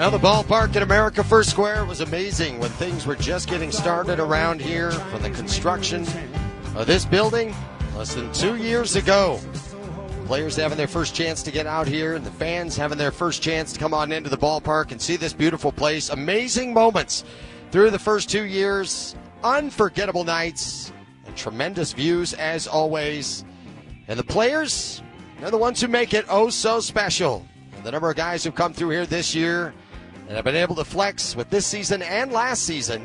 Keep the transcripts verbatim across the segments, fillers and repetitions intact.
Now, the ballpark at America First Square was amazing when things were just getting started around here from the construction of this building less than two years ago. Players having their first chance to get out here and the fans having their first chance to come on into the ballpark and see this beautiful place. Amazing moments through the first two years, unforgettable nights, and tremendous views as always. And the players, they're the ones who make it oh so special. And the number of guys who've come through here this year and have been able to flex with this season and last season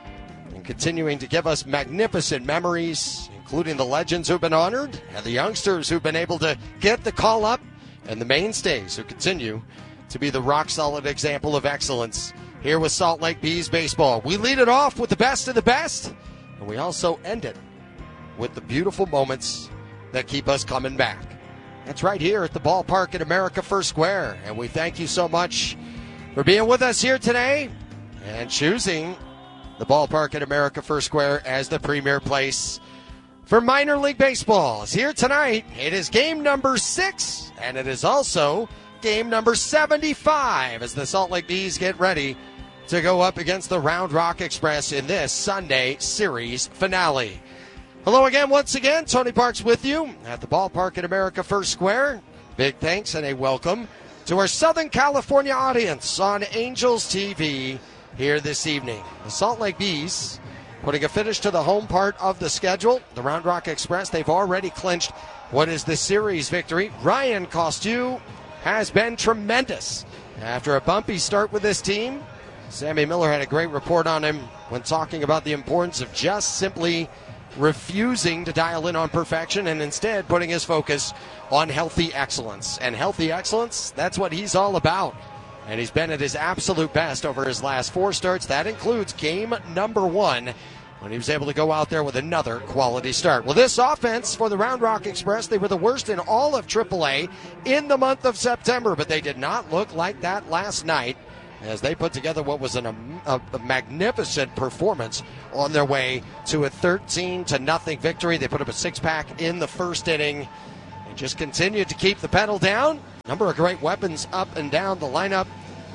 and continuing to give us magnificent memories, including the legends who've been honored and the youngsters who've been able to get the call up and the mainstays who continue to be the rock-solid example of excellence here with Salt Lake Bees baseball. We lead it off with the best of the best, and we also end it with the beautiful moments that keep us coming back. That's right here at the ballpark at America First Square, and we thank you so much for being with us here today and choosing the ballpark at America First Square as the premier place for minor league baseball. It's here tonight. It is game number six, and it is also game number seventy-five as the Salt Lake Bees get ready to go up against the Round Rock Express in this Sunday series finale. Hello again, once again, Tony Parks with you at the ballpark at America First Square. Big thanks and a welcome to our Southern California audience on Angels T V here this evening. The Salt Lake Bees putting a finish to the home part of the schedule. The Round Rock Express, they've already clinched what is the series victory. Ryan Costu has been tremendous after a bumpy start with this team. Sammy Miller had a great report on him when talking about the importance of just simply refusing to dial in on perfection and instead putting his focus on healthy excellence. And healthy excellence, that's what he's all about. And he's been at his absolute best over his last four starts. That includes game number one when he was able to go out there with another quality start. Well, this offense for the Round Rock Express, they were the worst in all of triple A in the month of September, but they did not look like that last night as they put together what was an, a, a magnificent performance on their way to a thirteen to nothing victory. They put up a six-pack in the first inning and just continued to keep the pedal down. Number of great weapons up and down the lineup.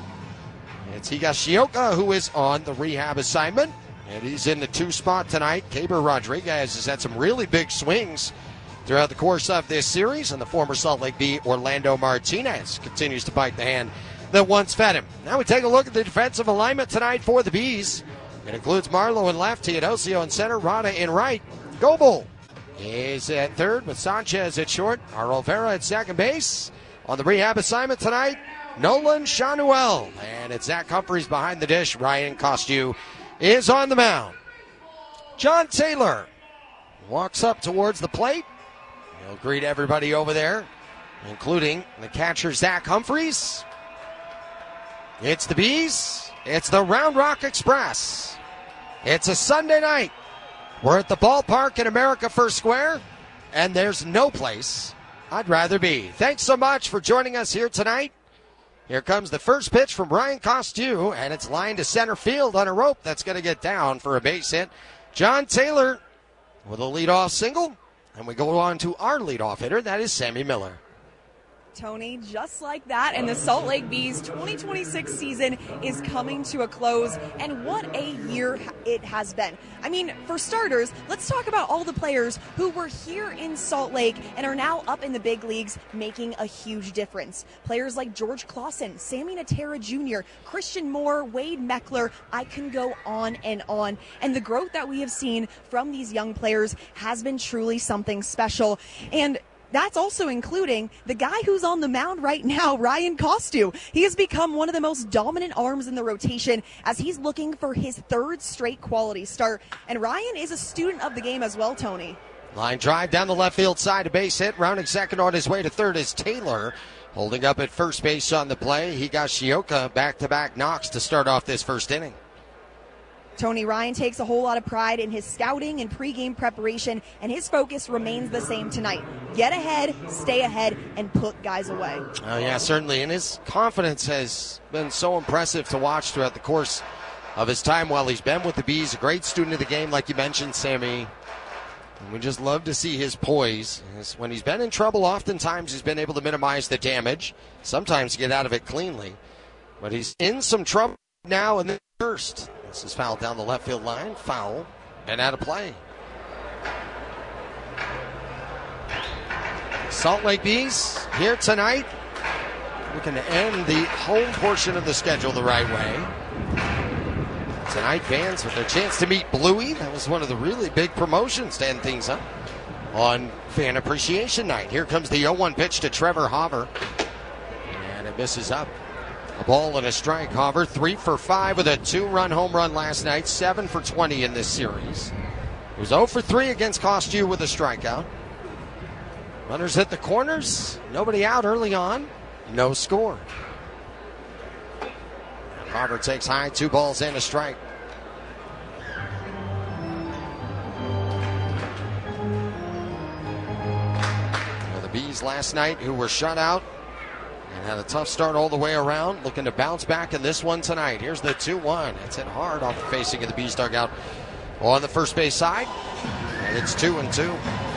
It's Higashioka who is on the rehab assignment, and he's in the two spot tonight. Keber Rodriguez has had some really big swings throughout the course of this series, and the former Salt Lake Bee Orlando Martinez continues to bite the hand that once fed him. Now we take a look at the defensive alignment tonight for the Bees. It includes Marlowe in left, Teodosio in center, Rada in right. Goebel is at third with Sanchez at short. Arolvera at second base. On the rehab assignment tonight, Nolan Shanuel. And it's Zach Humphreys behind the dish. Ryan Costu is on the mound. John Taylor walks up towards the plate. He'll greet everybody over there, including the catcher Zach Humphreys. It's the Bees. It's the Round Rock Express. It's a Sunday night. We're at the ballpark at America First Square, and there's no place I'd rather be. Thanks so much for joining us here tonight. Here comes the first pitch from Ryan Costu, and it's lined to center field on a rope that's going to get down for a base hit. John Taylor with a leadoff single, and we go on to our leadoff hitter. That is Sammy Miller. Tony, just like that, and the Salt Lake Bees twenty twenty-six season is coming to a close, and what a year it has been. I mean, for starters, let's talk about all the players who were here in Salt Lake and are now up in the big leagues making a huge difference. Players like George Clausen, Sammy Natera Junior, Christian Moore, Wade Meckler, I can go on and on. And the growth that we have seen from these young players has been truly something special. And that's also including the guy who's on the mound right now, Ryan Costu. He has become one of the most dominant arms in the rotation as he's looking for his third straight quality start. And Ryan is a student of the game as well, Tony. Line drive down the left field side, a base hit. Rounding second on his way to third is Taylor. Holding up at first base on the play. Higashioka back-to-back knocks to start off this first inning. Tony, Ryan takes a whole lot of pride in his scouting and pregame preparation, and his focus remains the same tonight. Get ahead, stay ahead, and put guys away. Oh, yeah, certainly. And his confidence has been so impressive to watch throughout the course of his time while he's been with the Bees. A great student of the game, like you mentioned, Sammy. And we just love to see his poise. When he's been in trouble, oftentimes he's been able to minimize the damage, sometimes get out of it cleanly. But he's in some trouble now in the first. This is fouled down the left field line. Foul and out of play. Salt Lake Bees here tonight. Looking to end the home portion of the schedule the right way. Tonight, fans with a chance to meet Bluey. That was one of the really big promotions to end things up on Fan Appreciation Night. Here comes the oh one pitch to Trevor Hauver. And it misses up. A ball and a strike. Hauver three for five with a two-run home run last night. seven for twenty in this series. He was oh for three against Costu with a strikeout. Runners hit the corners. Nobody out early on. No score. And Hauver takes high. Two balls and a strike. Well, the Bees last night, who were shut out and had a tough start all the way around, looking to bounce back in this one tonight. Here's the two one. It's hit hard off the facing of the Bees dugout on the first base side. And it's two and two.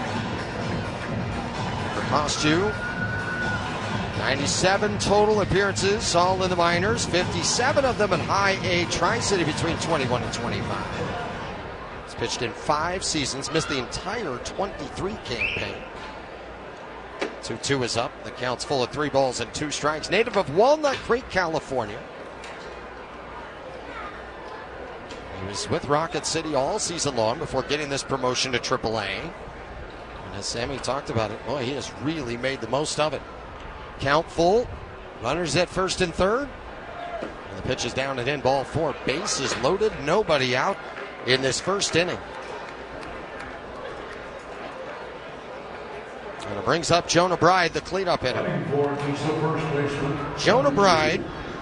For Costu, ninety-seven total appearances, all in the minors, fifty-seven of them in high A Tri-City between twenty-one and twenty-five. He's pitched in five seasons, missed the entire twenty-three campaign. two two is up. The count's full of three balls and two strikes. Native of Walnut Creek, California. He was with Rocket City all season long before getting this promotion to triple A. And as Sammy talked about it, boy, he has really made the most of it. Count full. Runners at first and third. And the pitch is down and in, ball four. Bases loaded. Nobody out in this first inning. And it brings up Jonah Bride, the cleanup hitter. Jonah Bride,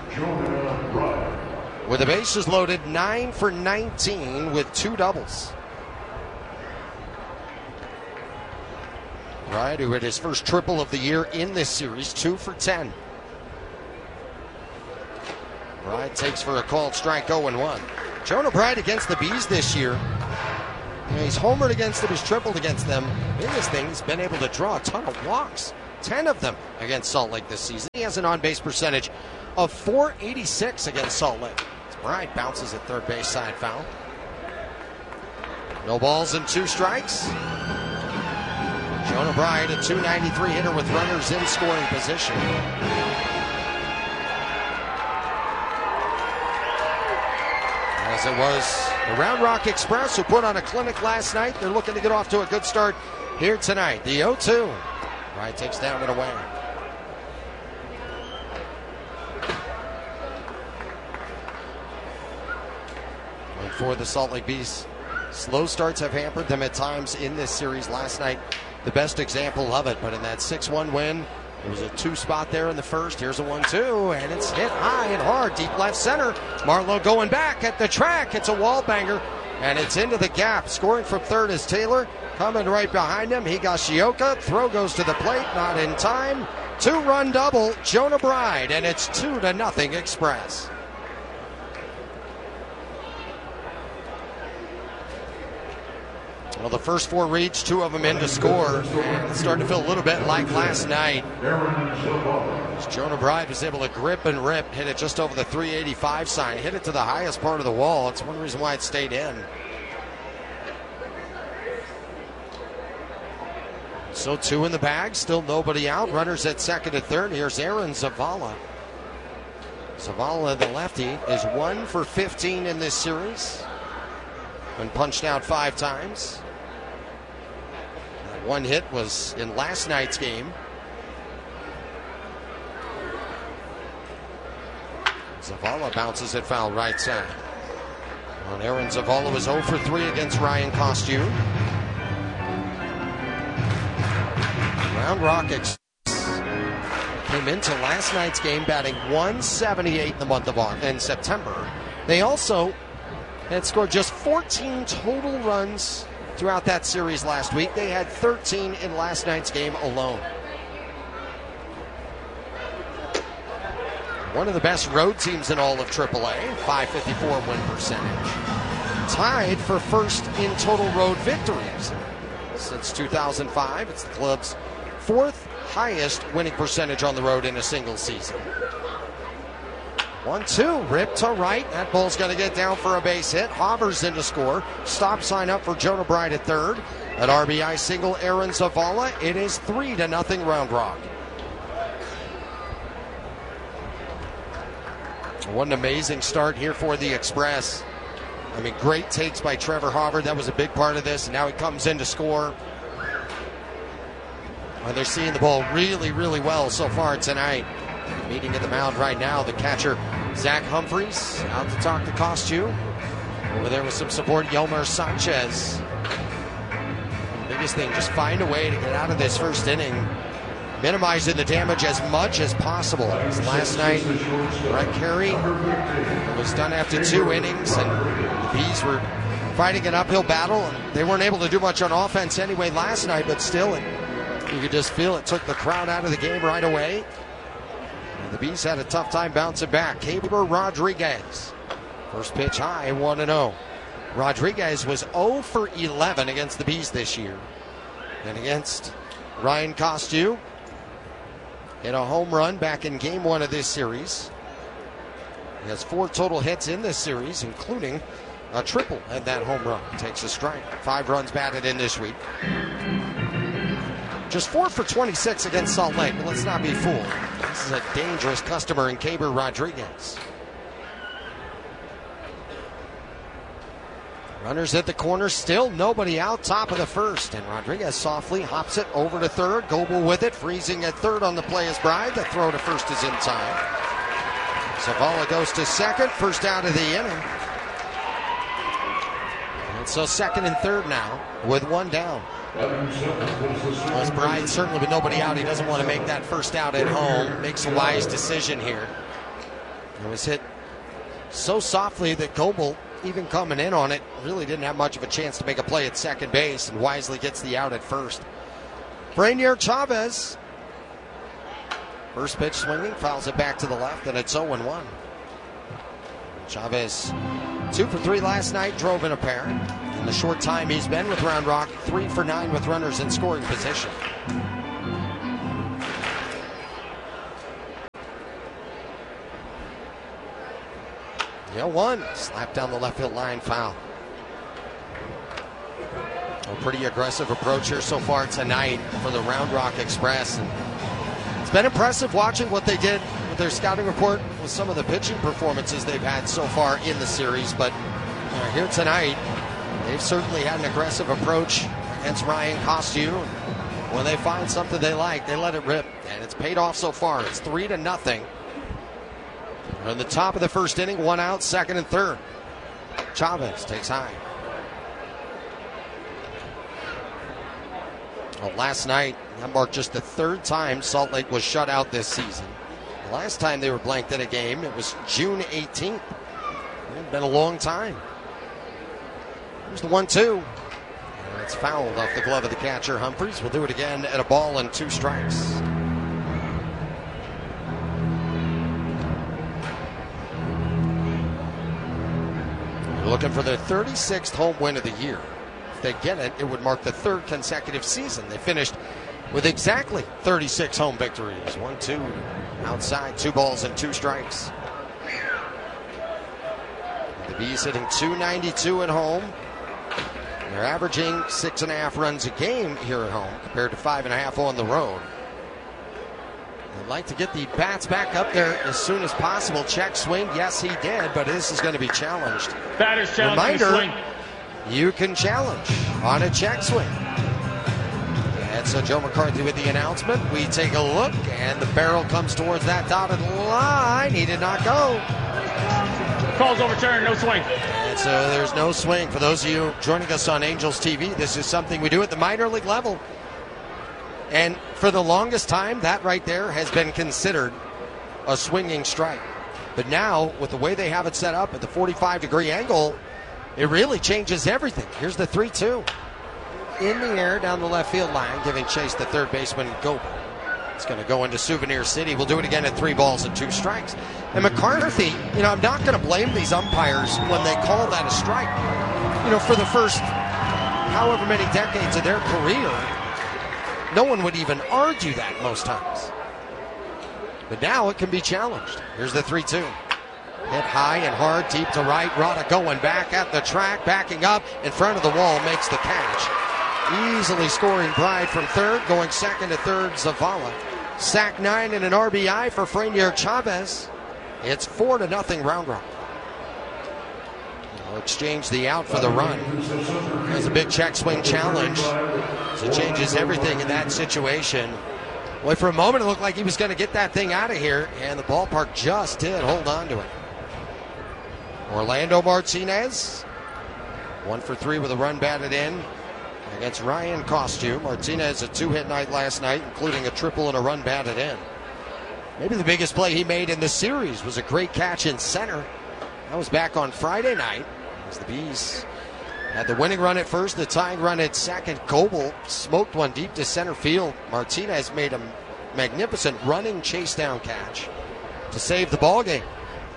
with the bases loaded, nine for nineteen with two doubles. Bride, who had his first triple of the year in this series, two for ten. Bride takes for a called strike, oh and one. Jonah Bride against the Bees this year. You know, he's homered against them, he's tripled against them. In this thing, he's been able to draw a ton of walks, ten of them against Salt Lake this season. He has an on-base percentage of four eighty-six against Salt Lake. Bride bounces at third base side, foul. No balls and two strikes. Jonah Bride, a two ninety-three hitter with runners in scoring position. As it was the Round Rock Express, who put on a clinic last night. They're looking to get off to a good start here tonight. The oh two. Bride takes down and away. And for the Salt Lake Bees, slow starts have hampered them at times in this series. Last night, the best example of it, but in that six one win, there was a two spot there in the first. Here's a one two, and it's hit high and hard, deep left center. Marlowe going back at the track. It's a wall banger, and it's into the gap. Scoring from third is Taylor. Coming right behind him, Higashioka. Throw goes to the plate, not in time. Two-run double, Jonah Bride, and it's two to nothing Express. Well, the first four reached, two of them in to score. And it's starting to feel a little bit like last night. As Jonah Bride was able to grip and rip, hit it just over the three eighty-five sign, hit it to the highest part of the wall. It's one reason why it stayed in. So two in the bag, still nobody out. Runners at second and third. Here's Aaron Zavala. Zavala, the lefty, is one for fifteen in this series. Been punched out five times. That one hit was in last night's game. Zavala bounces it foul right side. Well, Aaron Zavala was oh for three against Ryan Costu. Round Rock came into last night's game batting one seventy-eight in the month of August, in September. They also had scored just fourteen total runs throughout that series last week. They had thirteen in last night's game alone. One of the best road teams in all of triple A, five fifty-four win percentage. Tied for first in total road victories since two thousand five. It's the club's fourth highest winning percentage on the road in a single season. one two, ripped to right. That ball's going to get down for a base hit. Hovers in to score. Stop sign up for Jonah Bride at third. An R B I single, Aaron Zavala. It is three to nothing Round Rock. What an amazing start here for the Express. I mean, great takes by Trevor Hobber. That was a big part of this. And now he comes in to score. And they're seeing the ball really, really well so far tonight. Meeting at the mound right now, the catcher, Zach Humphreys, out to talk to Costu. Over there with some support, Yelmer Sanchez. Biggest thing, just find a way to get out of this first inning, minimizing the damage as much as possible. Last night, Brett Carey was done after two innings, and the Bees were fighting an uphill battle, and they weren't able to do much on offense anyway last night, but still, it, you could just feel it took the crowd out of the game right away. And the Bees had a tough time bouncing back. Keibert Rodriguez, first pitch high, one and oh. Rodriguez was oh for eleven against the Bees this year. And against Ryan Costu, hit a home run back in game one of this series. He has four total hits in this series, including a triple and that home run. Takes a strike. Five runs batted in this week. Just four for twenty-six against Salt Lake, but let's not be fooled. This is a dangerous customer in Keibert Rodriguez. Runners at the corner, still nobody out, top of the first. And Rodriguez softly hops it over to third. Goebel with it, freezing at third on the play is Bride. The throw to first is in time. Zavala goes to second, first out of the inning. And so second and third now with one down. As Bride certainly with nobody out, he doesn't want to make that first out at home. Makes a wise decision here. It was hit so softly that Goebel, even coming in on it, really didn't have much of a chance to make a play at second base, and wisely gets the out at first. Brainier Chavez, first pitch swinging, fouls it back to the left, and it's oh and one. Chavez, two for three last night, drove in a pair. In the short time he's been with Round Rock, three for nine with runners in scoring position. Yeah, one. Slap down the left field line, foul. A pretty aggressive approach here so far tonight for the Round Rock Express. And it's been impressive watching what they did with their scouting report with some of the pitching performances they've had so far in the series. But uh, here tonight, they've certainly had an aggressive approach against Ryan Costu. When they find something they like, they let it rip. And it's paid off so far. It's three to nothing. On the top of the first inning, one out, second and third. Chavez takes high. Well, last night, that marked just the third time Salt Lake was shut out this season. The last time they were blanked in a game, it was June eighteenth. It had been a long time. Here's the one two. And it's fouled off the glove of the catcher, Humphreys. We'll do it again at a ball and two strikes. Looking for their thirty-sixth home win of the year. If they get it, it would mark the third consecutive season. They finished with exactly thirty-six home victories. One, two, outside, two balls and two strikes. The Bees hitting two ninety-two at home. They're averaging six and a half runs a game here at home compared to five and a half on the road. They'd like to get the bats back up there as soon as possible. Check swing, yes he did, but this is going to be challenged. Batters challenge. Reminder, you can challenge on a check swing. And so Joe McCarthy with the announcement. We take a look, and the barrel comes towards that dotted line. He did not go. Call's overturned, no swing. And so there's no swing. For those of you joining us on Angels T V, this is something we do at the minor league level. And for the longest time, that right there has been considered a swinging strike. But now, with the way they have it set up at the forty-five degree angle, it really changes everything. Here's the three two. In the air down the left field line, giving chase to third baseman Goebel. It's going to go into Souvenir City. We'll do it again at three balls and two strikes. And McCarthy, you know, I'm not going to blame these umpires when they call that a strike. You know, for the first however many decades of their career, no one would even argue that most times. But now it can be challenged. Here's the three two. Hit high and hard, deep to right. Rada going back at the track, backing up in front of the wall, makes the catch. Easily scoring Pride from third, going second to third, Zavala. Sack nine and an R B I for Frenier Chavez. It's four to nothing Round Rock. They'll exchange the out for the run. There's a big check swing challenge. So it changes everything in that situation. Well, for a moment it looked like he was going to get that thing out of here, and the ballpark just did hold on to it. Orlando Martinez, one for three with a run batted in against Ryan Costu. Martinez a two-hit night last night, including a triple and a run batted in. Maybe the biggest play he made in the series was a great catch in center. That was back on Friday night as the Bees had the winning run at first, the tying run at second. Goebel smoked one deep to center field. Martinez made a magnificent running chase down catch to save the ball game.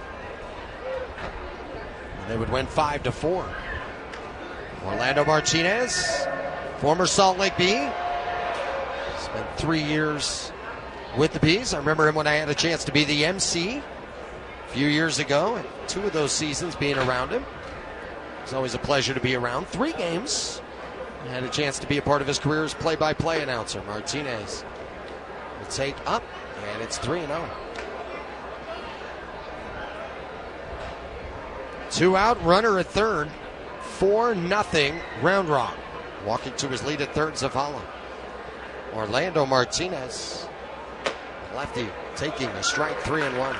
And they would win five to four. Orlando Martinez, former Salt Lake Bee, spent three years with the Bees. I remember him when I had a chance to be the M C a few years ago, and two of those seasons being around him. It's always a pleasure to be around. Three games. I had a chance to be a part of his career as play-by-play announcer. Martinez will take up, and it's three and oh. Two out, runner at third. four nothing Round Rock. Walking to his lead at third, Zavala. Orlando Martinez, lefty, taking a strike, three and one.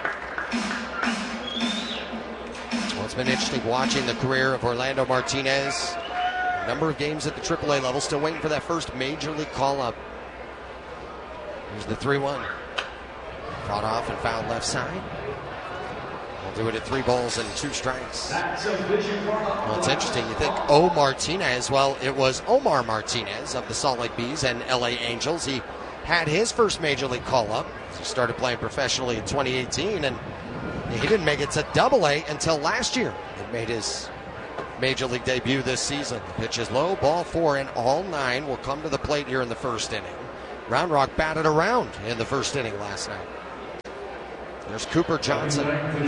Well, it's been interesting watching the career of Orlando Martinez. A number of games at the triple A level, still waiting for that first major league call-up. Here's the three one. Caught off and fouled left side. We'll do it at three balls and two strikes. Well, it's interesting. You think O. Martinez. Well, it was Omar Martinez of the Salt Lake Bees and L A Angels. He had his first major league call-up. He started playing professionally in twenty eighteen, and he didn't make it to double A until last year. He made his major league debut this season. The pitch is low, ball four, and all nine will come to the plate here in the first inning. Round Rock batted around in the first inning last night. There's Cooper Johnson.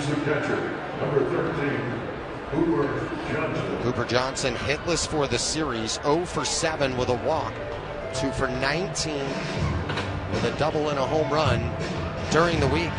Cooper Johnson hitless for the series, oh for seven with a walk, two for nineteen with a double and a home run during the week.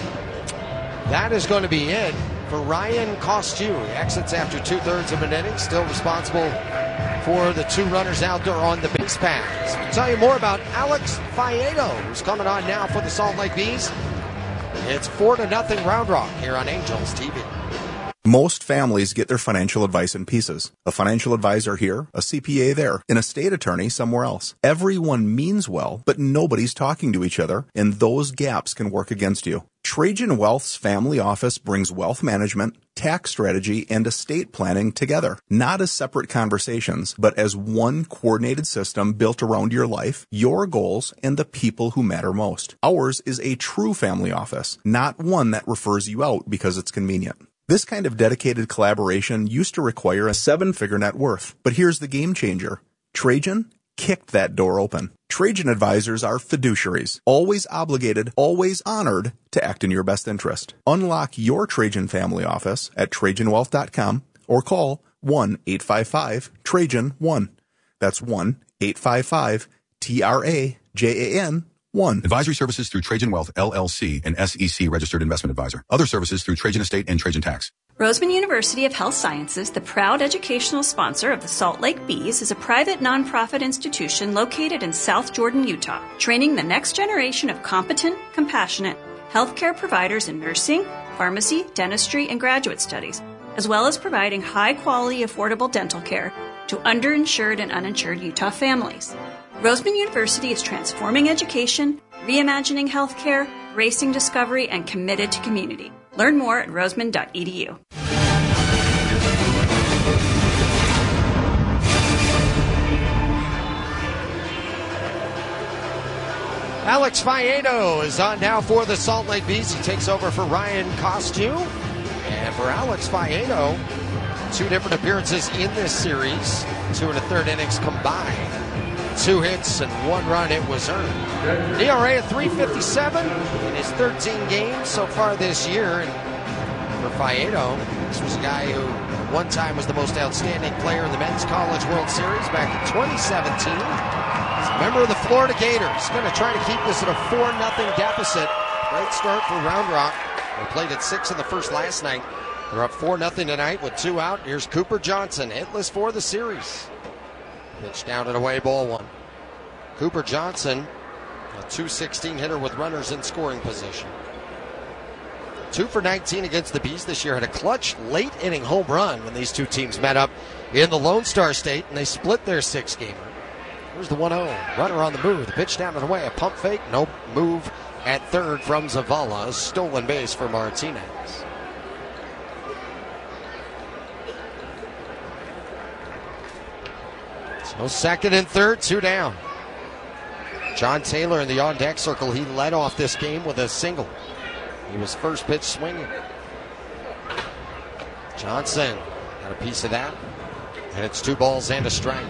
That is going to be it for Ryan Costu. He exits after two-thirds of an inning, still responsible for the two runners out there on the base paths. We'll tell you more about Alex Faedo, who's coming on now for the Salt Lake Bees. It's four to nothing Round Rock here on Angels T V. Most families get their financial advice in pieces. A financial advisor here, a C P A there, an estate attorney somewhere else. Everyone means well, but nobody's talking to each other, and those gaps can work against you. Trajan Wealth's family office brings wealth management, tax strategy, and estate planning together, not as separate conversations, but as one coordinated system built around your life, your goals, and the people who matter most. Ours is a true family office, not one that refers you out because it's convenient. This kind of dedicated collaboration used to require a seven-figure net worth, but here's the game changer. Trajan kicked that door open. Trajan advisors are fiduciaries, always obligated, always honored to act in your best interest. Unlock your Trajan family office at Trajan Wealth dot com or call one eight five five Trajan one. That's one eight five five T R A J A N one. Advisory services through Trajan Wealth, L L C, an S E C registered investment advisor. Other services through Trajan Estate and Trajan Tax. Roseman University of Health Sciences, the proud educational sponsor of the Salt Lake Bees, is a private nonprofit institution located in South Jordan, Utah, training the next generation of competent, compassionate healthcare providers in nursing, pharmacy, dentistry, and graduate studies, as well as providing high-quality, affordable dental care to underinsured and uninsured Utah families. Roseman University is transforming education, reimagining healthcare, racing discovery, and committed to community. Learn more at roseman dot e d u. Alex Faedo is on now for the Salt Lake Bees. He takes over for Ryan Costu. And for Alex Faedo, two different appearances in this series, two and a third innings combined. Two hits and one run, it was earned. E R A at three fifty-seven in his thirteen games so far this year. And for Faedo. This was a guy who at one time was the most outstanding player in the Men's College World Series back in twenty seventeen. He's a member of the Florida Gators. Going to try to keep this at a four nothing deficit. Great start for Round Rock. They played at six in the first last night. They're up four nothing tonight with two out. Here's Cooper Johnson, hitless for the series. Pitch down and away, ball one. Cooper Johnson, a two sixteen hitter with runners in scoring position. two for nineteen against the Bees this year. Had a clutch late inning home run when these two teams met up in the Lone Star State, and they split their six gamer. Here's the one oh. Runner on the move. The pitch down and away. A pump fake. No move at third from Zavala. A stolen base for Martinez. So second and third, two down. John Taylor in the on-deck circle. He led off this game with a single. He was first pitch swinging. Johnson got a piece of that. And it's two balls and a strike.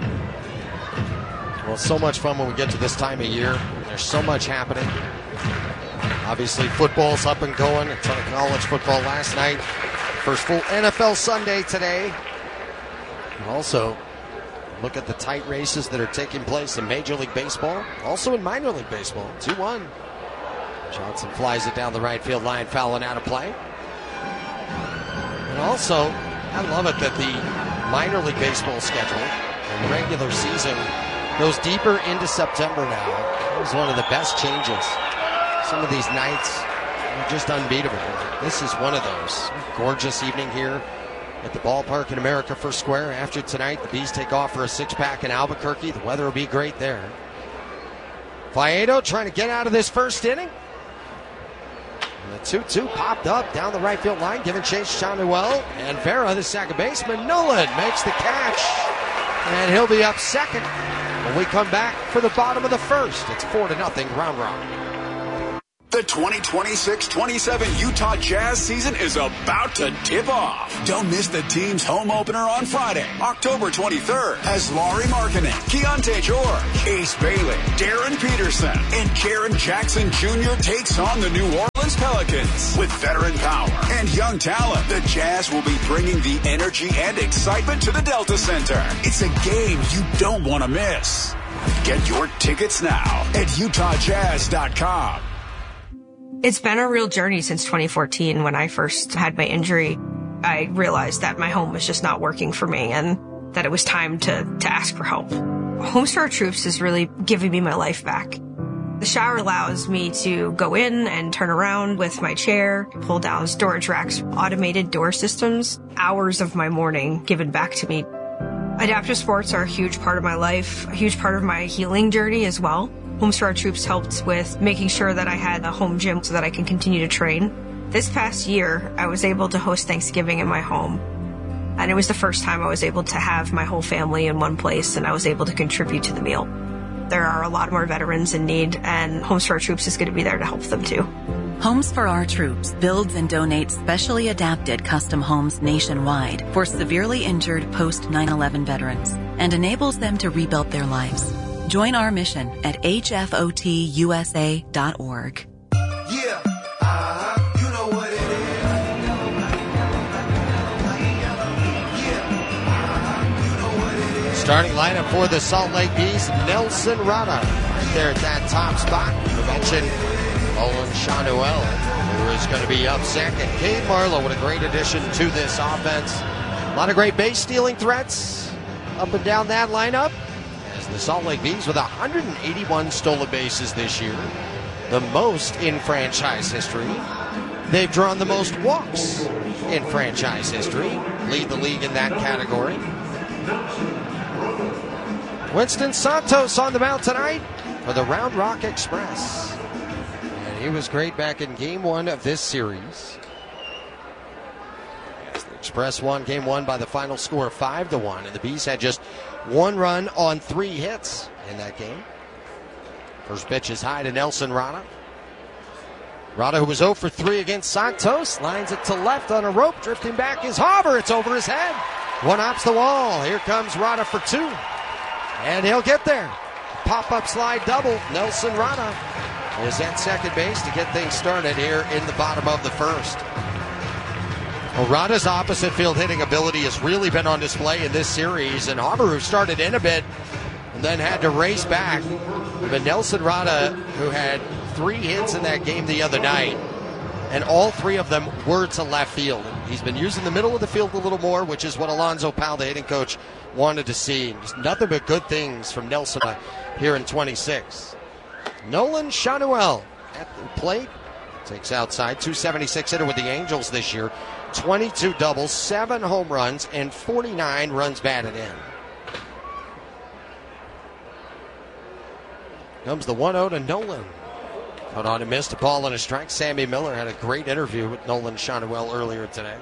Well, so much fun when we get to this time of year. There's so much happening. Obviously, football's up and going. A ton of college football last night. First full N F L Sunday today. And also, look at the tight races that are taking place in Major League Baseball. Also in Minor League Baseball. two one. Johnson flies it down the right field line, fouling out of play. And also, I love it that the Minor League Baseball schedule and regular season goes deeper into September now. It was one of the best changes. Some of these nights are just unbeatable. This is one of those. Gorgeous evening here at the ballpark in America First Square. After tonight, the Bees take off for a six-pack in Albuquerque. The weather will be great there. Faedo trying to get out of this first inning. And the two two popped up down the right field line, giving chase to Chanuel. And Vera, the second baseman, Nolan makes the catch. And he'll be up second when we come back for the bottom of the first. It's four to nothing, Round Rock. The twenty twenty-six twenty-seven Utah Jazz season is about to tip off. Don't miss the team's home opener on Friday, October twenty-third, as Lauri Markkanen, Keontae George, Ace Bailey, Darren Peterson, and Jaren Jackson Junior takes on the New Orleans Pelicans. With veteran power and young talent, the Jazz will be bringing the energy and excitement to the Delta Center. It's a game you don't want to miss. Get your tickets now at utah jazz dot com. It's been a real journey since twenty fourteen when I first had my injury. I realized that my home was just not working for me and that it was time to, to ask for help. Homes for Our Troops is really giving me my life back. The shower allows me to go in and turn around with my chair, pull down storage racks, automated door systems, hours of my morning given back to me. Adaptive sports are a huge part of my life, a huge part of my healing journey as well. Homes for Our Troops helped with making sure that I had a home gym so that I can continue to train. This past year, I was able to host Thanksgiving in my home. And it was the first time I was able to have my whole family in one place, and I was able to contribute to the meal. There are a lot more veterans in need, and Homes for Our Troops is going to be there to help them too. Homes for Our Troops builds and donates specially adapted custom homes nationwide for severely injured post nine eleven veterans and enables them to rebuild their lives. Join our mission at h f o t u s a dot org. Yeah, uh-huh. You know what it is. Yeah, uh-huh. You know what it is. Starting lineup for the Salt Lake Bees, Nelson Rada right there at that top spot. We mentioned Olin Chanuel, who is going to be up second. Cade Marlowe, what a great addition to this offense. A lot of great base stealing threats up and down that lineup. The Salt Lake Bees with one hundred eighty-one stolen bases this year, the most in franchise history. They've drawn the most walks in franchise history, lead the league in that category. Winston Santos on the mound tonight for the Round Rock Express. And he was great back in game one of this series. The Express won game one by the final score of five to one, and the Bees had just one run on three hits in that game. First pitch is high to Nelson Rada. Rada, who was oh for three against Santos, lines it to left on a rope. Drifting back is Hauber. It's over his head. One ops the wall. Here comes Rada for two. And he'll get there. Pop-up slide double. Nelson Rada is at second base to get things started here in the bottom of the first. Well, Rada's opposite field hitting ability has really been on display in this series, and Hauber, who started in a bit and then had to race back. But Nelson Rada, who had three hits in that game the other night, and all three of them were to left field. He's been using the middle of the field a little more, which is what Alonzo Powell, the hitting coach, wanted to see. Just nothing but good things from Nelson here in twenty-six. Nolan Chanuel at the plate. Takes outside. two seventy-six hitter with the Angels this year. twenty-two doubles, seven home runs, and forty-nine runs batted in. Comes the one oh to Nolan. Cut on and missed a ball and a strike. Sammy Miller had a great interview with Nolan Chanuel earlier today.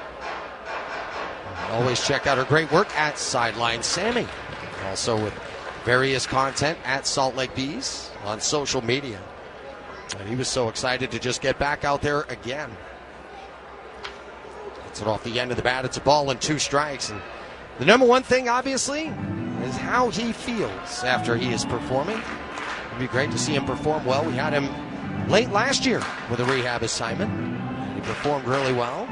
Always check out her great work at Sideline Sammy. Also with various content at Salt Lake Bees on social media. And he was so excited to just get back out there again. Gets it off the end of the bat. It's a ball and two strikes. And the number one thing, obviously, is how he feels after he is performing. It'd be great to see him perform well. We had him late last year with a rehab assignment. And he performed really well.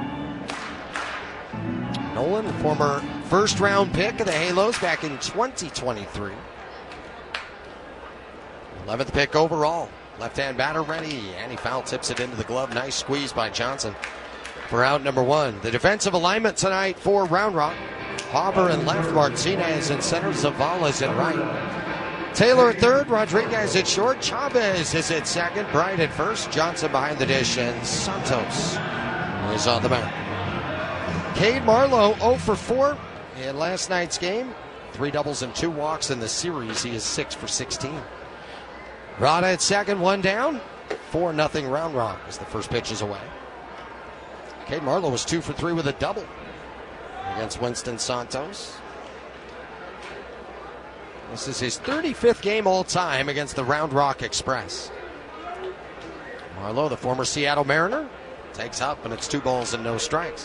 Nolan, the former first-round pick of the Halos back in twenty twenty-three. eleventh pick overall. Left-hand batter ready, and he foul tips it into the glove. Nice squeeze by Johnson for out number one. The defensive alignment tonight for Round Rock. Hauber in left, Martinez in center, Zavala's in right. Taylor at third, Rodriguez at short, Chavez is at second, Bright at first, Johnson behind the dish, and Santos is on the mound. Cade Marlowe oh for four in last night's game. Three doubles and two walks in the series. He is six for sixteen. Rada at second, one down. four nothing Round Rock as the first pitch is away. Cade Marlowe was two for three with a double against Winston Santos. This is his thirty-fifth game all time against the Round Rock Express. Marlowe, the former Seattle Mariner, takes up, and it's two balls and no strikes.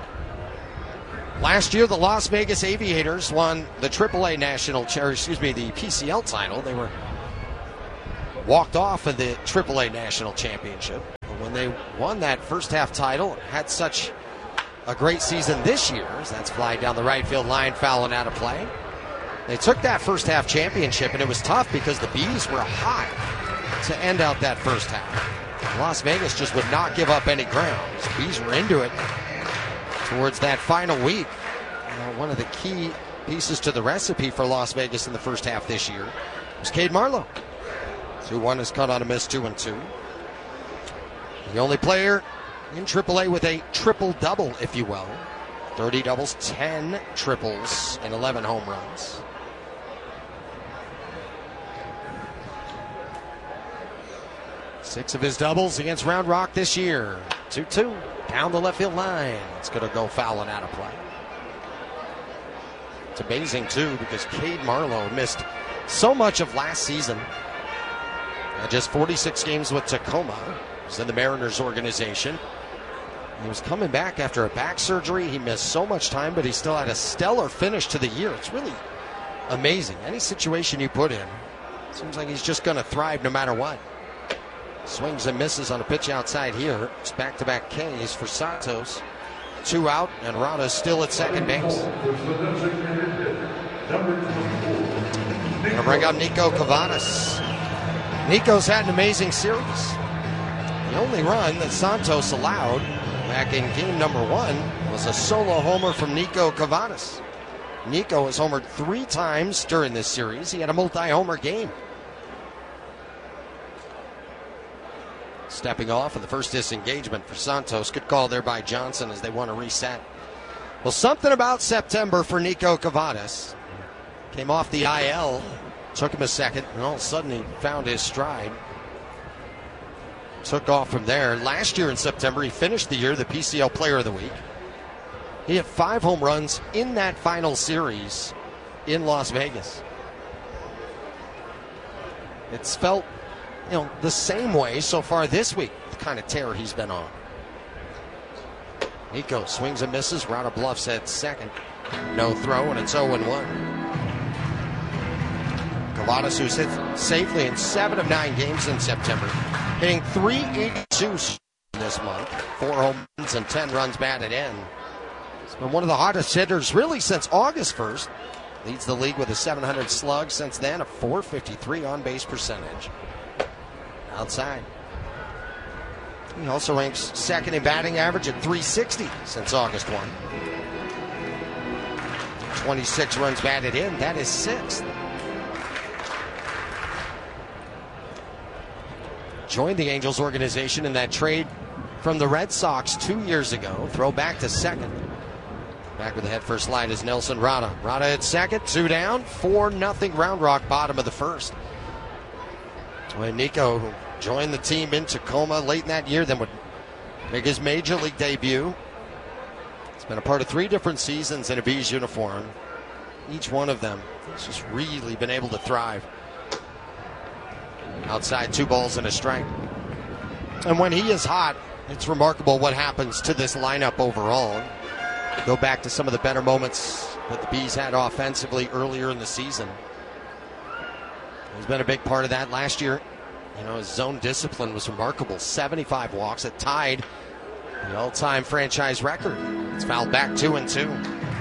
Last year, the Las Vegas Aviators won the triple A national, or excuse me, the P C L title. They were walked off of the triple A national championship. But when they won that first half title, had such a great season this year. That's flying down the right field line, fouling out of play. They took that first half championship, and it was tough because the Bees were hot to end out that first half. Las Vegas just would not give up any ground. The Bees were into it towards that final week. You know, one of the key pieces to the recipe for Las Vegas in the first half this year was Cade Marlowe. two one is cut on a miss, two and two. The only player in triple A with a triple-double, if you will. thirty doubles, ten triples, and eleven home runs. Six of his doubles against Round Rock this year. two two. Down the left field line. It's going to go fouling out of play. It's amazing, too, because Cade Marlowe missed so much of last season. Uh, just forty-six games with Tacoma. He was in the Mariners organization. He was coming back after a back surgery. He missed so much time, but he still had a stellar finish to the year. It's really amazing. Any situation you put in, seems like he's just going to thrive no matter what. Swings and misses on a pitch outside here. It's back-to-back Ks for Santos. Two out, and Rada's still at second base. Gonna bring out Nico Cavadas. Nico's had an amazing series. The only run that Santos allowed back in game number one was a solo homer from Nico Cavadas. Nico has homered three times during this series. He had a multi-homer game. Stepping off of the first disengagement for Santos. Good call there by Johnson as they want to reset. Well, something about September for Nico Cavadas. Came off the I L, took him a second, and all of a sudden he found his stride. Took off from there. Last year in September, he finished the year the P C L Player of the Week. He had five home runs in that final series in Las Vegas. It's felt, you know, the same way so far this week, the kind of tear he's been on. Nico swings and misses. Rada bluffs at second. No throw, and it's oh and one. Cavadas, who's hit safely in seven of nine games in September, hitting three eighty-two this month. Four home runs and ten runs batted in. He's been one of the hottest hitters really since August first. Leads the league with a seven hundred slug since then, a four fifty-three on-base percentage. Outside. He also ranks second in batting average at three sixty since August first. twenty-six runs batted in, that is sixth. Joined the Angels organization in that trade from the Red Sox two years ago. Throw back to second. Back with the head first slide is Nelson Rada. Rada at second, two down, four nothing Round Rock, bottom of the first. When Nico, who joined the team in Tacoma late in that year, then would make his major league debut. He's been a part of three different seasons in a Bees uniform. Each one of them has just really been able to thrive. Outside, two balls and a strike. And when he is hot, it's remarkable what happens to this lineup overall. Go back to some of the better moments that the Bees had offensively earlier in the season. He's been a big part of that last year. You know, his zone discipline was remarkable. seventy-five walks. It tied the all-time franchise record. It's fouled back two and two.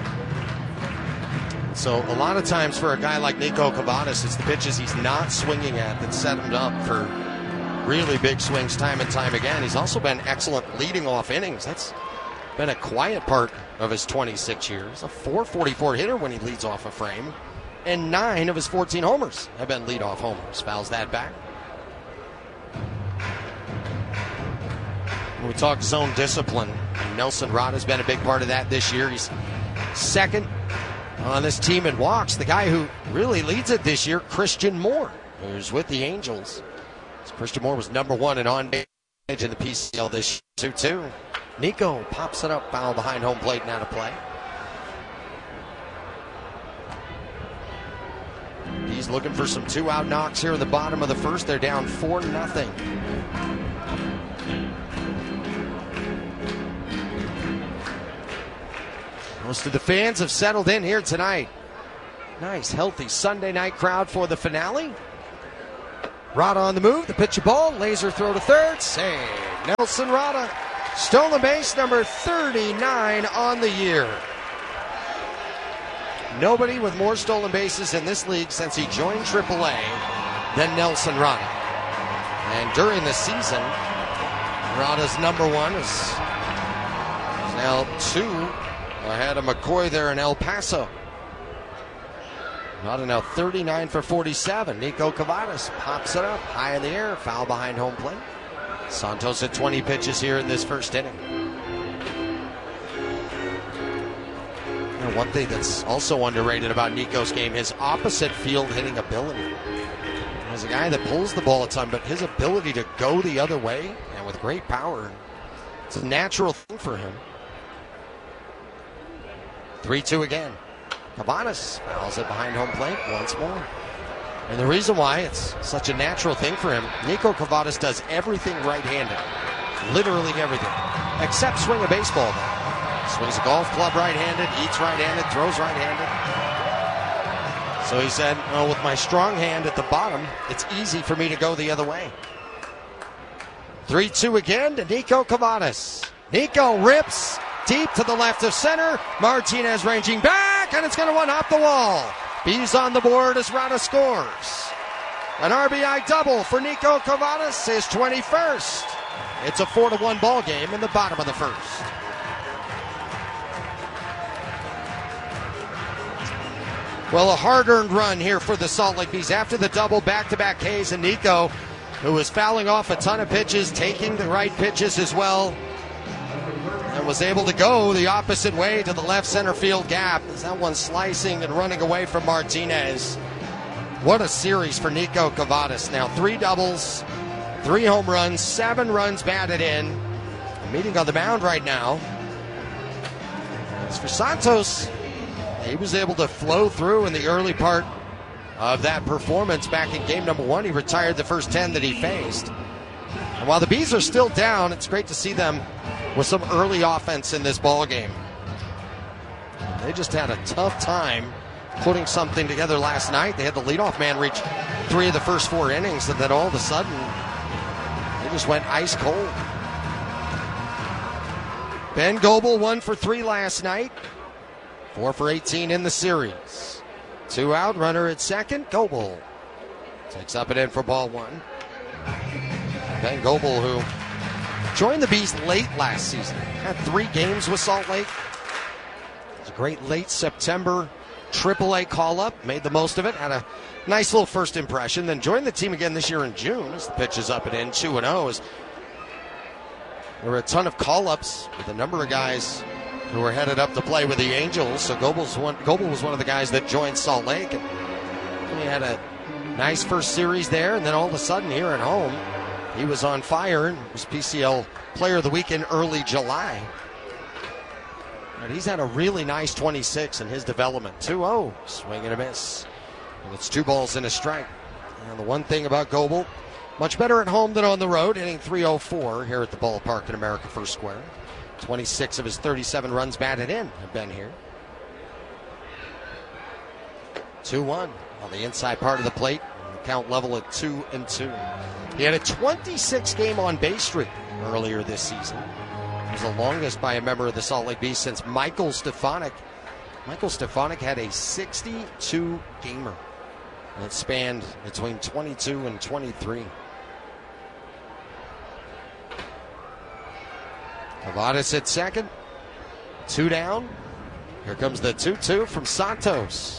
So a lot of times for a guy like Nico Cavadas, it's the pitches he's not swinging at that set him up for really big swings time and time again. He's also been excellent leading off innings. That's been a quiet part of his twenty-six years. A four forty-four hitter when he leads off a frame. And nine of his fourteen homers have been leadoff homers. Fouls that back. When we talk zone discipline, Nelson Rada has been a big part of that this year. He's second on this team in walks. The guy who really leads it this year, Christian Moore, who's with the Angels. Christian Moore was number one in on-base in the P C L this year. two two. Nico pops it up, foul behind home plate, and out of play. He's looking for some two-out knocks here in the bottom of the first. They're down four nothing. Most of the fans have settled in here tonight. Nice, healthy Sunday night crowd for the finale. Rada on the move, the pitch a ball, laser throw to third, save. Nelson Rada, stolen base number thirty-nine on the year. Nobody with more stolen bases in this league since he joined triple A than Nelson Rada. And during the season, Rada's number one is, is now two ahead of McCoy there in El Paso. Rada now thirty-nine for forty-seven. Nico Cavadas pops it up high in the air, foul behind home plate. Santos at twenty pitches here in this first inning. And one thing that's also underrated about Nico's game, his opposite field hitting ability. He's a guy that pulls the ball a ton, but his ability to go the other way and with great power, it's a natural thing for him. three two again. Cavadas fouls it behind home plate once more. And the reason why it's such a natural thing for him, Nico Cavadas does everything right-handed. Literally everything. Except swing a baseball. Swings a golf club right-handed, eats right-handed, throws right-handed. So he said, well, with my strong hand at the bottom, it's easy for me to go the other way. three two again to Nico Cavadas. Nico rips deep to the left of center. Martinez ranging back, and it's going to one-hop the wall. Bees on the board as Rada scores. An R B I double for Nico Cavadas, his twenty-first. It's a four to one ball game in the bottom of the first. Well, a hard-earned run here for the Salt Lake Bees after the double back-to-back K's, and Nico, who was fouling off a ton of pitches, taking the right pitches as well, and was able to go the opposite way to the left center field gap. Is that one slicing and running away from Martinez? What a series for Nico Cavadas. Now three doubles, three home runs, seven runs batted in. Meeting on the mound right now. As for Santos, he was able to flow through in the early part of that performance back in game number one. He retired the first ten that he faced. And while the Bees are still down, it's great to see them with some early offense in this ball game. They just had a tough time putting something together last night. They had the leadoff man reach three of the first four innings, and then all of a sudden, they just went ice cold. Ben Goebel, one for three last night. Four for eighteen in the series. Two out, runner at second. Goebel takes up and in for ball one. Ben Goebel, who joined the Bees late last season, had three games with Salt Lake. It was a great late September triple A call-up, made the most of it, had a nice little first impression, then joined the team again this year in June as the pitch is up and in, two and oh. There were a ton of call-ups with a number of guys who were headed up to play with the Angels, so Goebel's one, Goebel was one of the guys that joined Salt Lake, and he had a nice first series there, and then all of a sudden here at home, he was on fire and was P C L Player of the Week in early July. And he's had a really nice twenty-six in his development. two oh, swing and a miss. And it's two balls and a strike. And the one thing about Goebel, much better at home than on the road, hitting three oh four here at the ballpark in America First Square. twenty-six of his thirty-seven runs batted in have been here. two one on the inside part of the plate. Count level at two and two. He had a twenty-six game on base streak earlier this season. It was the longest by a member of the Salt Lake Bees since Michael Stefanik. Michael Stefanik had a sixty-two gamer. And it spanned between twenty-two and twenty-three. Cavadas at second. Two down. Here comes the two two from Santos.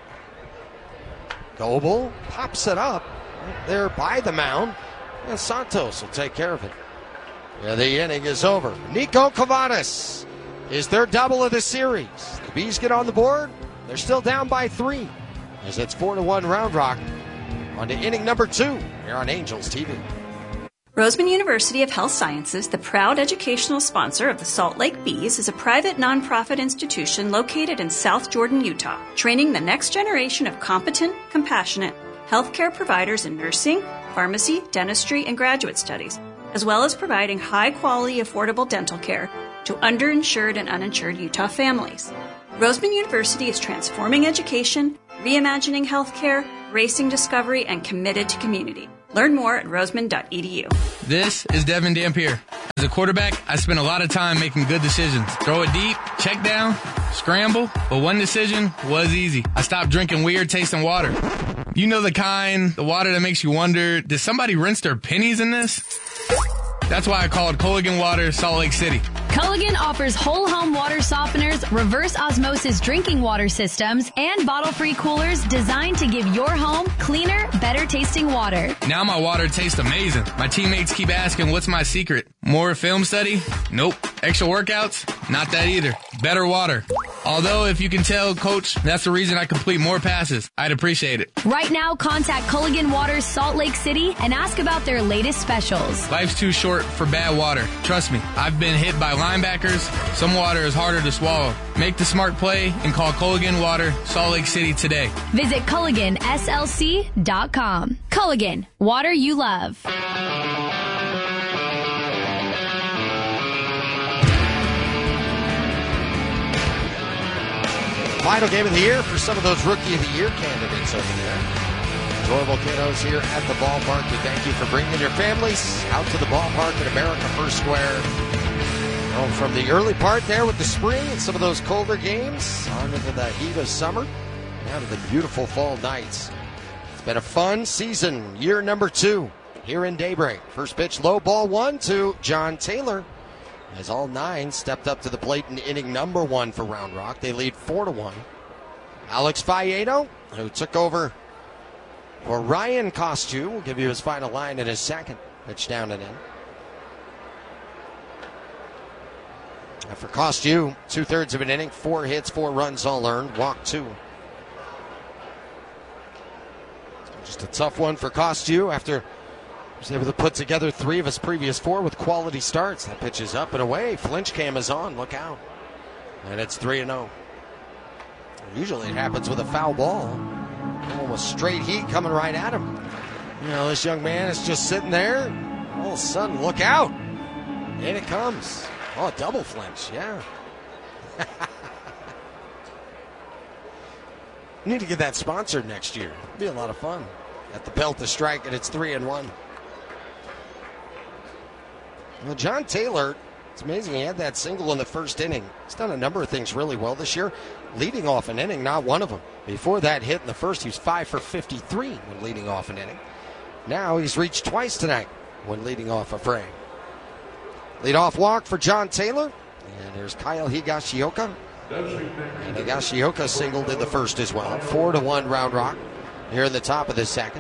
Goebel pops it up right there by the mound, and Santos will take care of it. Yeah, the inning is over. Nico Cavadas is their double of the series. The Bees get on the board. They're still down by three, as it's four to one Round Rock. On to inning number two here on Angels T V. Roseman University of Health Sciences, the proud educational sponsor of the Salt Lake Bees, is a private nonprofit institution located in South Jordan, Utah, training the next generation of competent, compassionate healthcare providers in nursing, pharmacy, dentistry, and graduate studies, as well as providing high-quality, affordable dental care to underinsured and uninsured Utah families. Roseman University is transforming education, reimagining healthcare, racing discovery, and committed to community. Learn more at roseman dot e d u. This is Devin Dampier. As a quarterback, I spent a lot of time making good decisions. Throw it deep, check down, scramble, but one decision was easy. I stopped drinking weird tasting water. You know the kind, the water that makes you wonder, did somebody rinse their pennies in this? That's why I called Culligan Water Salt Lake City. Culligan offers whole home water softeners, reverse osmosis drinking water systems, and bottle-free coolers designed to give your home cleaner, better tasting water. Now my water tastes amazing. My teammates keep asking, what's my secret? More film study? Nope. Extra workouts? Not that either. Better water. Although, if you can tell, Coach, that's the reason I complete more passes. I'd appreciate it. Right now, contact Culligan Water Salt Lake City and ask about their latest specials. Life's too short for bad water. Trust me, I've been hit by linebackers. Some water is harder to swallow. Make the smart play and call Culligan Water Salt Lake City today. Visit Culligan S L C dot com. Culligan, water you love. Final game of the year for some of those Rookie of the Year candidates over there. Enjoyable kiddos here at the ballpark. We thank you for bringing your families out to the ballpark at America First Square. Oh, from the early part there with the spring and some of those colder games on into the heat of summer, now to the beautiful fall nights. It's been a fun season, year number two here in Daybreak. First pitch, low ball one to John Taylor. As all nine stepped up to the plate in inning number one for Round Rock. They lead four to one. Alex Faedo, who took over for Ryan Costu, will give you his final line in his second. Pitch down and in. And for Costu, two-thirds of an inning, four hits, four runs all earned, walk two. Just a tough one for Costu after he was able to put together three of his previous four with quality starts. That pitch is up and away. Flinch cam is on. Look out. And it's three and oh. Usually it happens with a foul ball. Almost straight heat coming right at him. You know, this young man is just sitting there. All of a sudden, look out. In it comes. Oh, double flinch. Yeah. Need to get that sponsored next year. It'll be a lot of fun. At the belt to strike, and it's three and one. Well, John Taylor It's amazing he had that single in the first inning. He's done a number of things really well this year. Leading off an inning, not one of them. Before that hit in the first, he was five for fifty-three when leading off an inning. Now he's reached twice tonight when leading off a frame. Leadoff walk for John Taylor. And there's Kyle Higashioka. And Higashioka singled in the first as well. Four to one Round Rock here in the top of the second.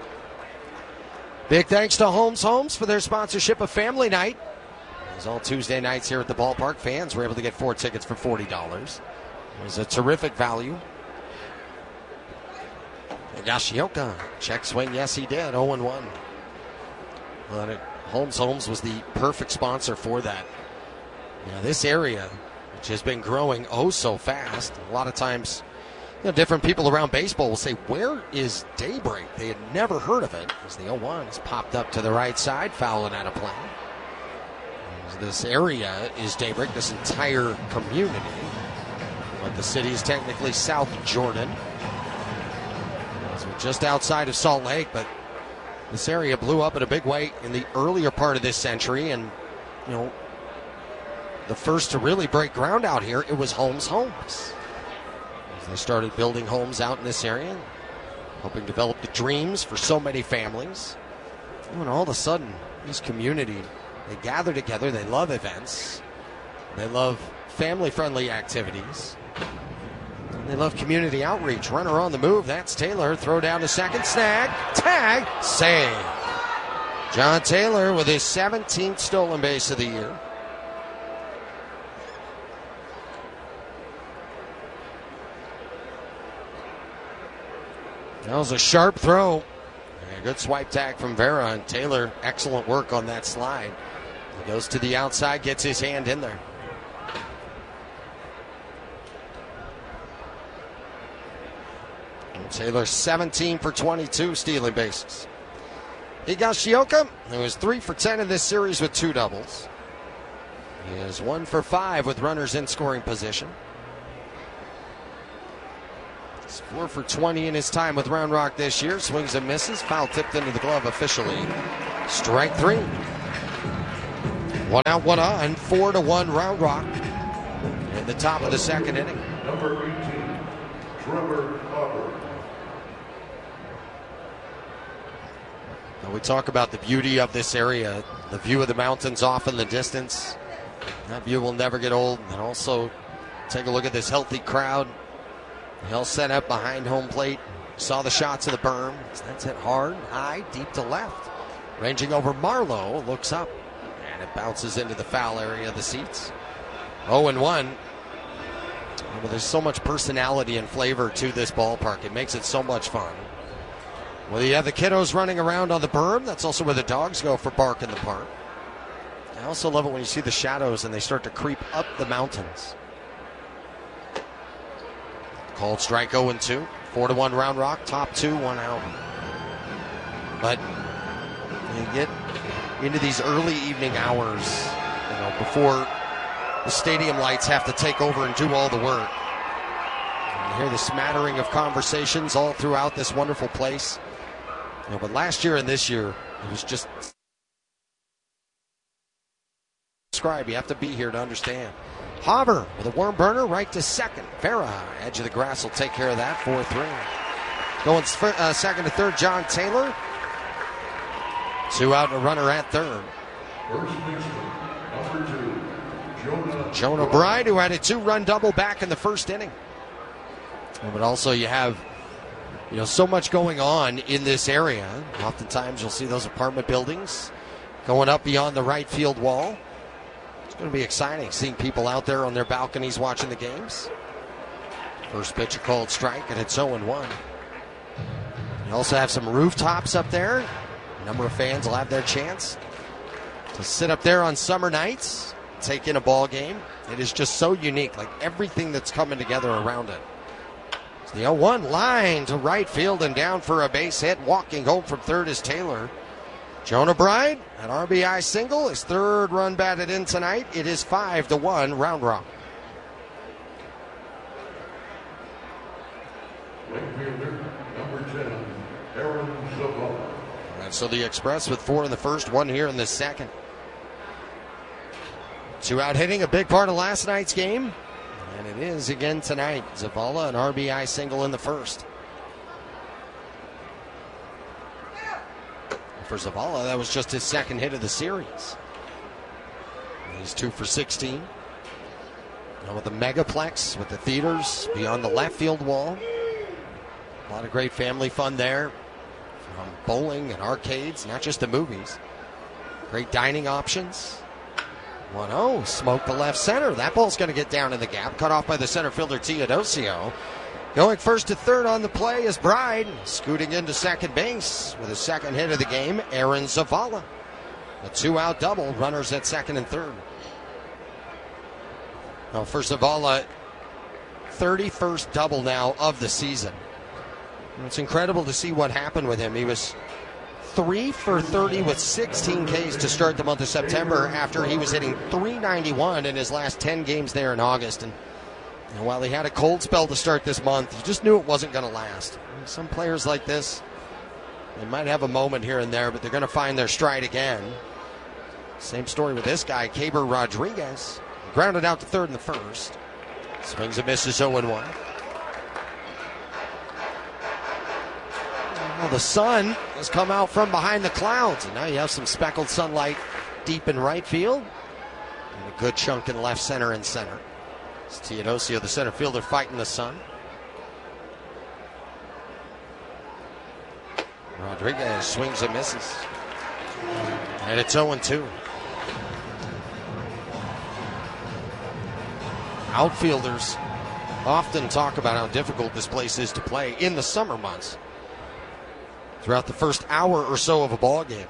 Big thanks to Holmes Homes for their sponsorship of Family Night. As all Tuesday nights here at the ballpark, fans were able to get four tickets for forty dollars. It was a terrific value. Higashioka, check swing, yes he did, oh and one. Well, it, Holmes Homes was the perfect sponsor for that. You know, this area, which has been growing oh so fast, a lot of times, you know, different people around baseball will say, where is Daybreak? They had never heard of it. As the oh one has popped up to the right side, fouling out of play. As this area is Daybreak, this entire community. But the city is technically South Jordan. So just outside of Salt Lake, but this area blew up in a big way in the earlier part of this century. And, you know, the first to really break ground out here, it was Holmes Homes. As they started building homes out in this area, helping develop the dreams for so many families. And all of a sudden, this community, they gather together, they love events, they love family-friendly activities, they love community outreach. Runner on the move, that's Taylor. Throw down to second, snag, tag, save. John Taylor with his seventeenth stolen base of the year. That was a sharp throw. A good swipe tag from Vera, and Taylor, excellent work on that slide. He goes to the outside, gets his hand in there. And Taylor seventeen for twenty-two stealing bases. Higashioka, who is three for ten in this series with two doubles. He is one for five with runners in scoring position. He's four for twenty in his time with Round Rock this year. Swings and misses. Foul tipped into the glove officially. Strike three. One out, one on. Four to one Round Rock in the top of the second inning. Number eighteen, Trevor Hopper. Now we talk about the beauty of this area. The view of the mountains off in the distance. That view will never get old. And also take a look at this healthy crowd. They all set up behind home plate. Saw the shots of the berm. That's hit hard, high, deep to left. Ranging over Marlowe, looks up. And it bounces into the foul area of the seats. oh and one. Well, there's so much personality and flavor to this ballpark. It makes it so much fun. Well, you have the kiddos running around on the berm. That's also where the dogs go for bark in the park. I also love it when you see the shadows and they start to creep up the mountains. Called strike oh and two. four to one Round Rock. Top two, one out. But you get into these early evening hours, you know, before the stadium lights have to take over and do all the work. And you hear the smattering of conversations all throughout this wonderful place. You know, but last year and this year, it was just describe. You have to be here to understand. Hopper with a worm burner right to second. Vera, edge of the grass, will take care of that. four three. Going uh, second to third, John Taylor. Two out and a runner at third. First baseman, number two, Jonah, Jonah Bride, who had a two-run double back in the first inning. But also you have, you know, so much going on in this area. Oftentimes you'll see those apartment buildings going up beyond the right field wall. It's going to be exciting seeing people out there on their balconies watching the games. First pitch a called strike, and it's oh and one. You also have some rooftops up there. A number of fans will have their chance to sit up there on summer nights, take in a ball game. It is just so unique, like everything that's coming together around it. It's the oh one line to right field and down for a base hit. Walking home from third is Taylor. Jonah Bride, an R B I single, his third run batted in tonight. It is five to one Round Rock. right fielder, number ten, Aaron Zavala. And so the Express with four in the first, one here in the second. Two out hitting, a big part of last night's game. And it is again tonight. Zavala, an R B I single in the first. For Zavala, that was just his second hit of the series. He's two for sixteen. You know, with the megaplex, with the theaters beyond the left field wall. A lot of great family fun there. From bowling and arcades, not just the movies. Great dining options. one oh, smoke the left center. That ball's going to get down in the gap. Cut off by the center fielder, Teodosio. Going first to third on the play is Bride. Scooting into second base with his second hit of the game, Aaron Zavala. A two-out double, runners at second and third. Well, for Zavala, thirty-first double now of the season. It's incredible to see what happened with him. He was three for thirty with sixteen Ks to start the month of September after he was hitting three ninety-one in his last ten games there in August. And, and while he had a cold spell to start this month, you just knew it wasn't going to last. Some players like this, they might have a moment here and there, but they're going to find their stride again. Same story with this guy, Keber Rodriguez. Grounded out to third in the first. Swings and misses oh and one. Well, the sun has come out from behind the clouds, and now you have some speckled sunlight deep in right field. And a good chunk in left center and center. It's Teodosio, the center fielder, fighting the sun. Rodriguez swings and misses. And it's oh and two. Outfielders often talk about how difficult this place is to play in the summer months. Throughout the first hour or so of a ball game.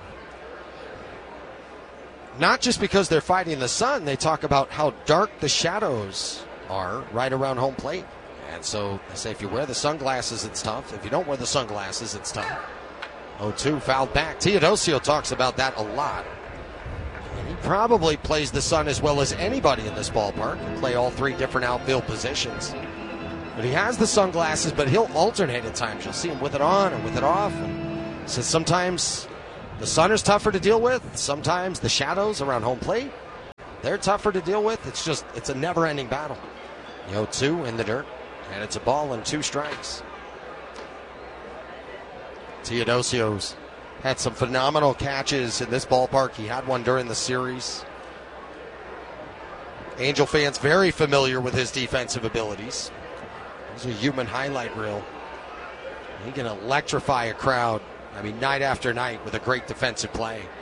Not just because they're fighting the sun, they talk about how dark the shadows are right around home plate. And so they say if you wear the sunglasses, it's tough. If you don't wear the sunglasses, it's tough. oh two fouled back. Teodosio talks about that a lot. And he probably plays the sun as well as anybody in this ballpark. He'll play all three different outfield positions. But he has the sunglasses, but he'll alternate at times. You'll see him with it on and with it off. And so sometimes the sun is tougher to deal with. Sometimes the shadows around home plate, they're tougher to deal with. It's just, it's a never-ending battle. The oh two in the dirt, and it's a ball and two strikes. Teodosio's had some phenomenal catches in this ballpark. He had one during the series. Angel fans very familiar with his defensive abilities. It's a human highlight reel. He can electrify a crowd, I mean, night after night with a great defensive play.